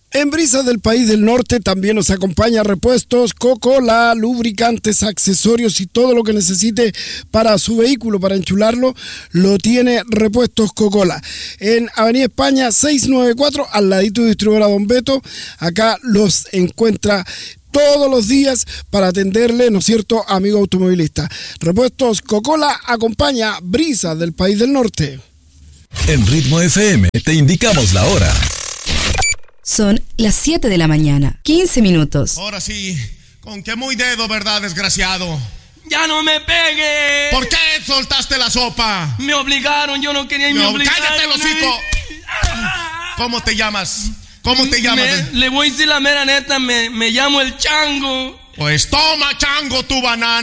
En Brisas del País del Norte también nos acompaña Repuestos Cocola, lubricantes, accesorios y todo lo que necesite para su vehículo, para enchularlo, lo tiene Repuestos Cocola. En Avenida España 694, al ladito de distribuidora Don Beto, acá los encuentra todos los días para atenderle, ¿no es cierto, amigo automovilista? Repuestos Cocola acompaña Brisas del País del Norte. En Ritmo FM te indicamos la hora. Son las 7 de la mañana, 15 minutos. Ahora sí, con qué muy dedo, ¿verdad, desgraciado? ¡Ya no me pegue! ¿Por qué soltaste la sopa? Me obligaron, yo no quería y me obligaron. ¡Cállate, el hocico! ¿Cómo te llamas? ¿Cómo te llamas? Le voy a decir la mera neta, me llamo el Chango. Pues toma, Chango, tu banana.